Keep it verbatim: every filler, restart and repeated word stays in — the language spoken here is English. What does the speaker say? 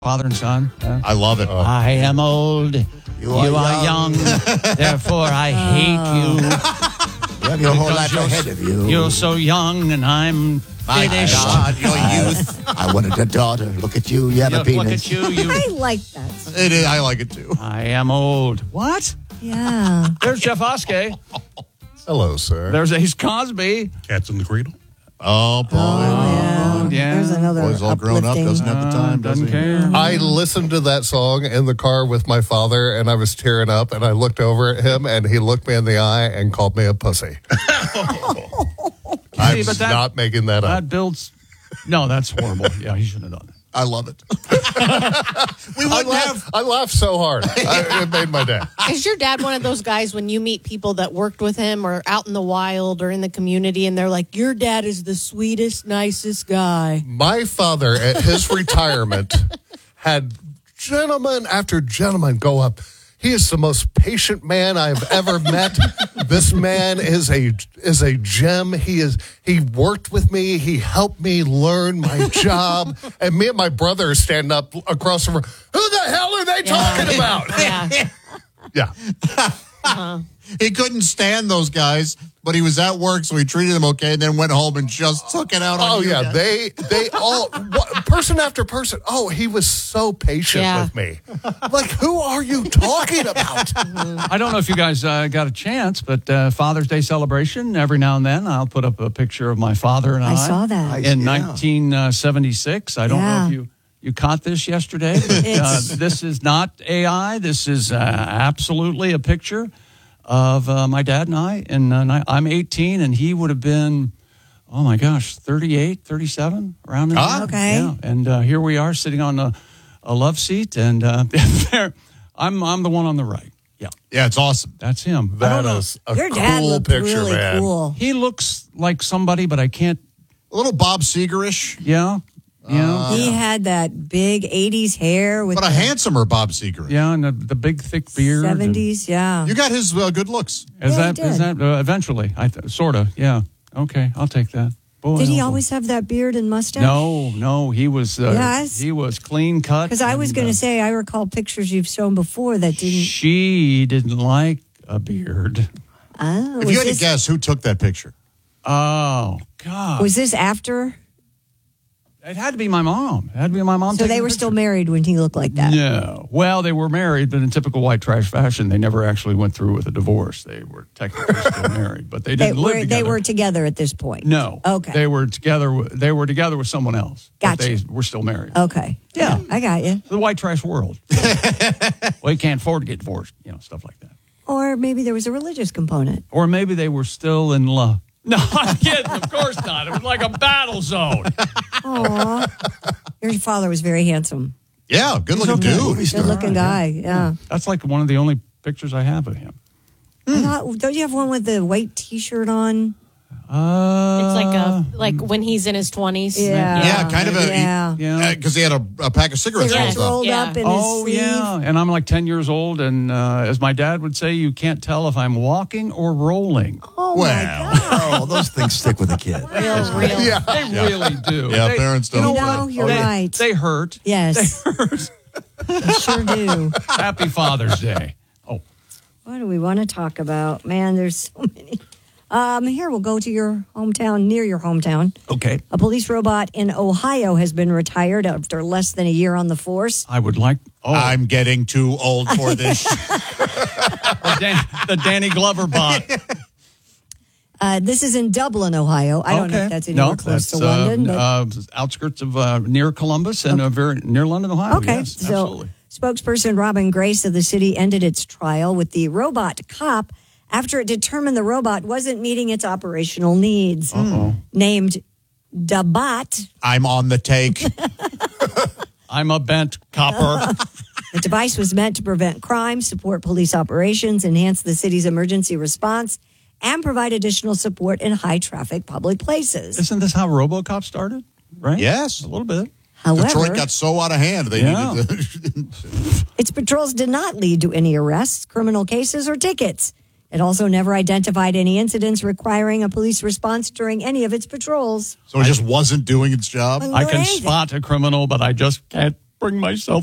Father and son. Uh, I love it. I am old. You, you are, are young. young. Therefore, I hate you. You have your whole life ahead of you. You're so young, and I'm My finished. God, your youth. I wanted a daughter. Look at you. You have Look, a penis. look at you. you. I like that. It is, I like it too. I am old. What? Yeah. There's Jeff Oskey. Hello, sir. There's Ace Cosby. Cats in the Cradle. Oh, boy. Oh, yeah. yeah. There's another Boy's all grown up, uplifting- doesn't have the time, Uh, does doesn't he? care. I listened to that song in the car with my father, and I was tearing up, and I looked over at him, and he looked me in the eye and called me a pussy. I'm See, but that- not making that up. That builds. No, that's horrible. Yeah, he shouldn't have done it. I love it. we I wouldn't laughed, have. I laughed so hard. I, it made my day. Is your dad one of those guys when you meet people that worked with him or out in the wild or in the community and they're like, your dad is the sweetest, nicest guy? My father, at his retirement, had gentleman after gentleman go up. He is the most patient man I've ever met. This man is a is a gem. He is he worked with me. He helped me learn my job. And me and my brother are standing up across the room. Who the hell are they talking about? Yeah. Yeah. He couldn't stand those guys, but he was at work, so he treated them okay, and then went home and just took it out on Oh you yeah, guys. they they all what, person after person. Oh, he was so patient Yeah. with me. Like, who are you talking about? I don't know if you guys uh, got a chance, but uh, Father's Day celebration, every now and then, I'll put up a picture of my father and I. I saw that. In Yeah. nineteen seventy-six. I don't know Yeah. if you, you caught this yesterday, but uh, It's- this is not A I. This is uh, absolutely a picture of uh, my dad and I. And uh, ni- I'm eighteen, and he would have been, oh my gosh, thirty-eight, thirty-seven, around there. Ah, okay. Yeah. And uh, here we are sitting on a, a love seat, and uh, there, I'm, I'm the one on the right. Yeah, Yeah, it's awesome. that's him. I That don't know. is a Your dad cool looked picture, really man. cool. He looks like somebody, but I can't. A little Bob Seger-ish, Yeah, yeah, He had that big eighties hair with but a the handsomer Bob Seger. yeah, and the, the big thick beard. and- seventies. Yeah. You got his uh, good looks. Is Yeah, that he is did. that uh, eventually? I th- sort of. Yeah. Okay, I'll take that. Boy, Did he oh, boy. always have that beard and mustache? No, no. He was. Uh, Yes. He was clean cut. Because I was and, going to uh, say, I recall pictures you've shown before that didn't. She didn't like a beard. Oh, If was you had this, to guess who took that picture, Oh God! was this after? It had to be my mom. It had to be my mom. So taking they the were picture. still married when he looked like that. No. Well, they were married, but in typical white trash fashion, they never actually went through with a divorce. They were technically still married, but they They didn't live were, together. they were together at this point. No. Okay. They were together. with- They were together with someone else. but Gotcha. They were still married. Okay. Yeah. I got you. The white trash world. Well, you can't afford to get divorced, you know, stuff like that. Or maybe there was a religious component. Or maybe they were still in love. No, I'm kidding. Of course not. It was like a battle zone. Aw. Your father was very handsome. yeah, good looking okay. dude. Good looking guy. Yeah. That's like one of the only pictures I have of him. I thought, don't you have one with the white T-shirt on? Uh, It's like a like when he's in his twenties. Yeah. Yeah, kind of a- Yeah. yeah. Because he had a, a pack of cigarettes Cigarettes rolled up. rolled Yeah. up in Oh, his sleeve. yeah. And I'm like ten years old. And uh, as my dad would say, you can't tell if I'm walking or rolling. Oh, Well. my God. Oh, those things stick with a kid. Real, real. Yeah. They really do. Yeah, They- parents you don't. know You know, what? you're they, right. They hurt. Yes. They hurt. I sure do. Happy Father's Day. Oh, What do we want to talk about? Man, there's so many. Um, here, we'll go to your hometown, near your hometown. okay. A police robot in Ohio has been retired after less than a year on the force. I would like. Oh, I'm getting too old for this. the, Dan, the Danny Glover bot. Uh, this is in Dublin, Ohio. I don't know if that's anywhere no, close that's, to London. but, Uh, uh, outskirts of uh, near Columbus and uh, very near London, Ohio. okay, Yes, so absolutely. spokesperson Robin Grace of the city ended its trial with the robot cop after it determined the robot wasn't meeting its operational needs. Uh-oh. Named Dabot, I'm on the take. I'm a bent copper. the device was meant to prevent crime, support police operations, enhance the city's emergency response, and provide additional support in high-traffic public places. Isn't this how RoboCop started? Right? Yes. A little bit. However, Detroit got so out of hand they Yeah. needed to. its patrols did not lead to any arrests, criminal cases, or tickets. It also never identified any incidents requiring a police response during any of its patrols. So it just wasn't doing its job. Well, I can anything. spot a criminal, but I just can't bring myself